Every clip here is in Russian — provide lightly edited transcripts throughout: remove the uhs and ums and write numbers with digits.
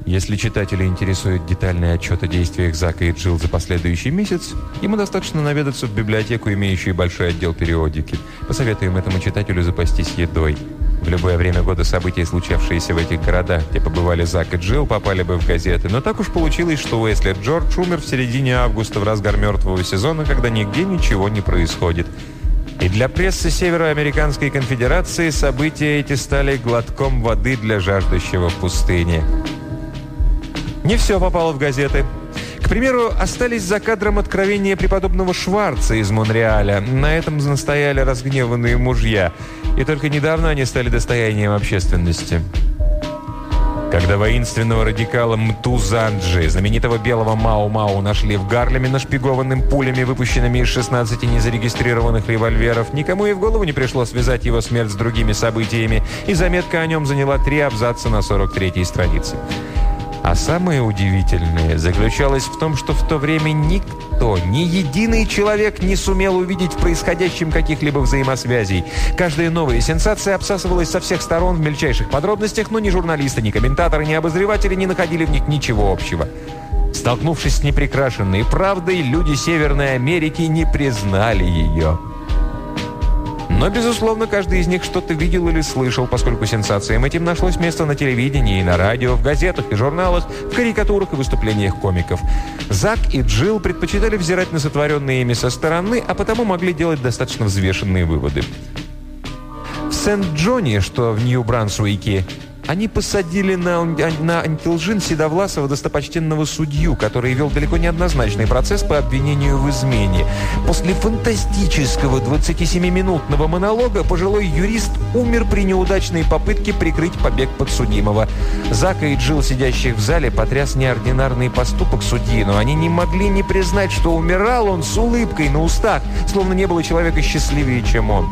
Если читателя интересует детальный отчет о действиях Зака и Джилл за последующий месяц, ему достаточно наведаться в библиотеку, имеющую большой отдел периодики. Посоветуем этому читателю запастись едой. В любое время года события, случавшиеся в этих городах, где побывали Зак и Джилл, попали бы в газеты. Но так уж получилось, что Уэсли Джордж умер в середине августа, в разгар мертвого сезона, когда нигде ничего не происходит. И для прессы Североамериканской конфедерации события эти стали глотком воды для жаждущего в пустыне. Не все попало в газеты. К примеру, остались за кадром откровения преподобного Шварца из Монреаля. На этом настояли разгневанные мужья. И только недавно они стали достоянием общественности. Когда воинственного радикала Мтузанджи, знаменитого белого Мау-Мау, нашли в Гарлеме нашпигованным пулями, выпущенными из 16 незарегистрированных револьверов, никому и в голову не пришло связать его смерть с другими событиями, и заметка о нем заняла 3 абзаца на 43-й странице. А самое удивительное заключалось в том, что в то время никто, ни единый человек не сумел увидеть в происходящем каких-либо взаимосвязей. Каждая новая сенсация обсасывалась со всех сторон в мельчайших подробностях, но ни журналисты, ни комментаторы, ни обозреватели не находили в них ничего общего. Столкнувшись с неприкрашенной правдой, люди Северной Америки не признали ее. Но, безусловно, каждый из них что-то видел или слышал, поскольку сенсациям этим нашлось место на телевидении, и на радио, в газетах и журналах, в карикатурах и выступлениях комиков. Зак и Джилл предпочитали взирать на сотворенные ими со стороны, а потому могли делать достаточно взвешенные выводы. В Сент-Джоне, что в Нью-Брансуике, они посадили на антилжин седовласого достопочтенного судью, который вел далеко не однозначный процесс по обвинению в измене. После фантастического 27-минутного монолога пожилой юрист умер при неудачной попытке прикрыть побег подсудимого. Зака и Джилл, сидящих в зале, потряс неординарный поступок судьи, но они не могли не признать, что умирал он с улыбкой на устах, словно не было человека счастливее, чем он.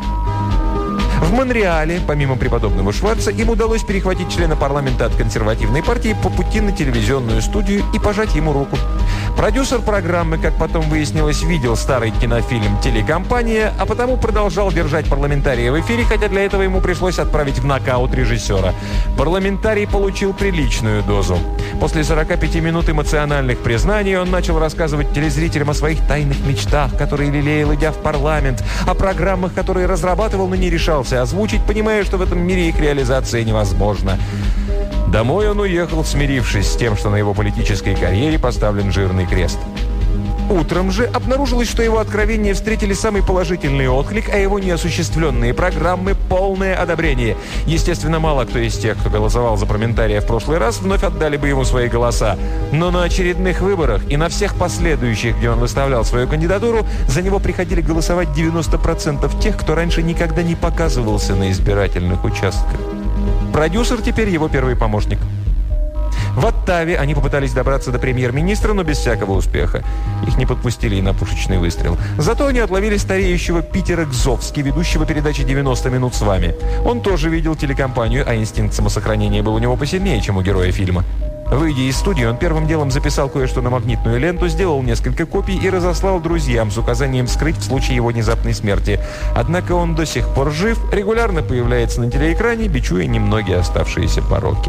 В Монреале, помимо преподобного Шварца, им удалось перехватить члена парламента от консервативной партии по пути на телевизионную студию и пожать ему руку. Продюсер программы, как потом выяснилось, видел старый кинофильм «Телекомпания», а потому продолжал держать парламентария в эфире, хотя для этого ему пришлось отправить в нокаут режиссера. Парламентарий получил приличную дозу. После 45 минут эмоциональных признаний он начал рассказывать телезрителям о своих тайных мечтах, которые лелеял, идя в парламент, о программах, которые разрабатывал, но не решался озвучить, понимая, что в этом мире их реализация невозможна. Домой он уехал, смирившись с тем, что на его политической карьере поставлен жирный крест. Утром же обнаружилось, что его откровения встретили самый положительный отклик, а его неосуществленные программы – полное одобрение. Естественно, мало кто из тех, кто голосовал за парламентария в прошлый раз, вновь отдали бы ему свои голоса. Но на очередных выборах и на всех последующих, где он выставлял свою кандидатуру, за него приходили голосовать 90% тех, кто раньше никогда не показывался на избирательных участках. Продюсер теперь его первый помощник. В Оттаве они попытались добраться до премьер-министра, но без всякого успеха. Их не подпустили и на пушечный выстрел. Зато они отловили стареющего Питера Гзовски, ведущего передачи «90 минут с вами». Он тоже видел телекомпанию, а инстинкт самосохранения был у него посильнее, чем у героя фильма. Выйдя из студии, он первым делом записал кое-что на магнитную ленту, сделал несколько копий и разослал друзьям с указанием вскрыть в случае его внезапной смерти. Однако он до сих пор жив, регулярно появляется на телеэкране, бичуя немногие оставшиеся пороки.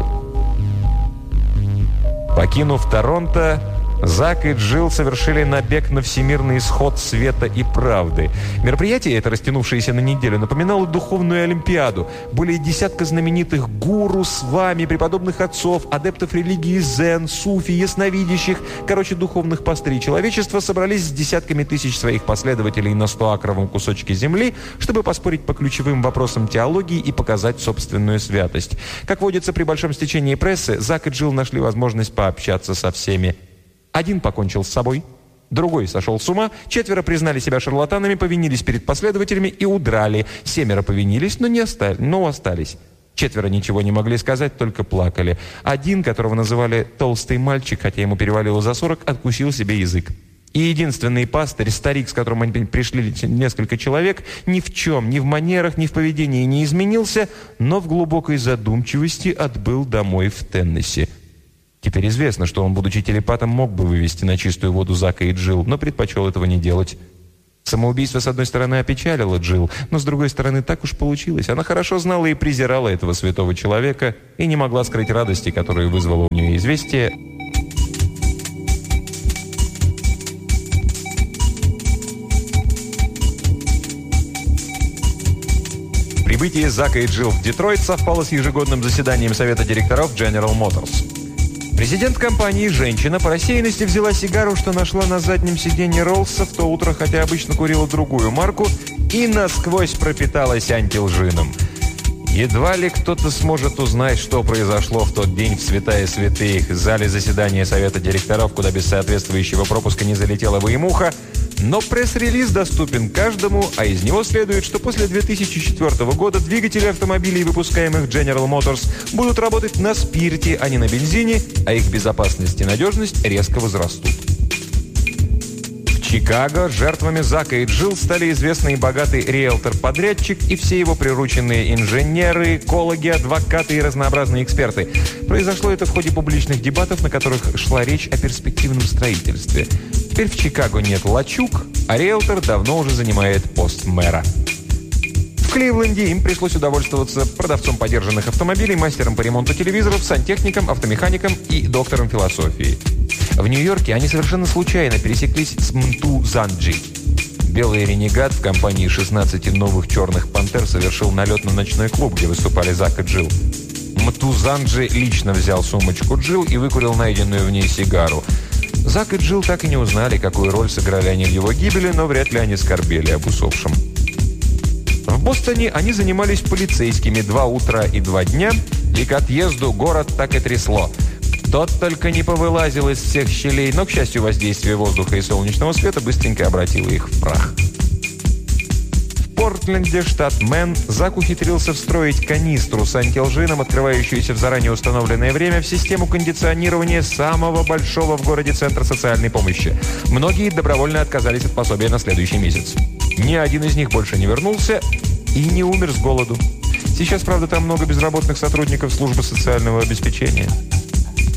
Покинув Торонто, Зак и Джилл совершили набег на всемирный исход света и правды. Мероприятие это, растянувшееся на неделю, напоминало духовную олимпиаду. Более десятка знаменитых гуру, свами, преподобных отцов, адептов религии дзен, суфи, ясновидящих, духовных пастырей человечества собрались с десятками тысяч своих последователей на 100-акровом кусочке земли, чтобы поспорить по ключевым вопросам теологии и показать собственную святость. Как водится при большом стечении прессы, Зак и Джилл нашли возможность пообщаться со всеми. Один покончил с собой, другой сошел с ума, 4 признали себя шарлатанами, повинились перед последователями и удрали. 7 повинились, но остались. 4 ничего не могли сказать, только плакали. Один, которого называли «толстый мальчик», хотя ему перевалило за 40, откусил себе язык. И единственный пастырь, старик, с которым они пришли несколько человек, ни в чем, ни в манерах, ни в поведении не изменился, но в глубокой задумчивости отбыл домой в Теннесси. Теперь известно, что он, будучи телепатом, мог бы вывести на чистую воду Зака и Джилл, но предпочел этого не делать. Самоубийство, с одной стороны, опечалило Джилл, но, с другой стороны, так уж получилось. Она хорошо знала и презирала этого святого человека и не могла скрыть радости, которую вызвало у нее известие. Прибытие Зака и Джилл в Детройт совпало с ежегодным заседанием Совета директоров General Motors. Президент компании, женщина, по рассеянности взяла сигару, что нашла на заднем сиденье Роллса в то утро, хотя обычно курила другую марку, и насквозь пропиталась антилжином. Едва ли кто-то сможет узнать, что произошло в тот день в святая святых, в зале заседания Совета директоров, куда без соответствующего пропуска не залетела бы и муха. Но пресс-релиз доступен каждому, а из него следует, что после 2004 года двигатели автомобилей, выпускаемых General Motors, будут работать на спирте, а не на бензине, а их безопасность и надежность резко возрастут. В Чикаго жертвами Зака и Джилл стали известный и богатый риэлтор-подрядчик и все его прирученные инженеры, экологи, адвокаты и разнообразные эксперты. Произошло это в ходе публичных дебатов, на которых шла речь о перспективном строительстве. Теперь в Чикаго нет лачуг, а риэлтор давно уже занимает пост мэра. В Кливленде им пришлось удовольствоваться продавцом подержанных автомобилей, мастером по ремонту телевизоров, сантехником, автомехаником и доктором философии. В Нью-Йорке они совершенно случайно пересеклись с Мту Занджи. Белый ренегат в компании 16 новых черных пантер совершил налет на ночной клуб, где выступали Зак и Джилл. Мту Занджи лично взял сумочку Джилл и выкурил найденную в ней сигару. Зак и Джилл так и не узнали, какую роль сыграли они в его гибели, но вряд ли они скорбели об усопшем. В Бостоне они занимались полицейскими 2 утра и 2 дня, и к отъезду город так и трясло. Тот только не повылазил из всех щелей, но, к счастью, воздействие воздуха и солнечного света быстренько обратило их в прах. В Портленде, штат Мэн, Зак ухитрился встроить канистру с антилжином, открывающуюся в заранее установленное время, в систему кондиционирования самого большого в городе центра социальной помощи. Многие добровольно отказались от пособия на следующий месяц. Ни один из них больше не вернулся и не умер с голоду. Сейчас, правда, там много безработных сотрудников службы социального обеспечения.